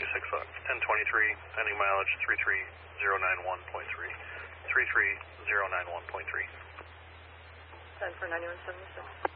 Fox, 1023, pending mileage 33091.3. 33091.3. Send for 9176.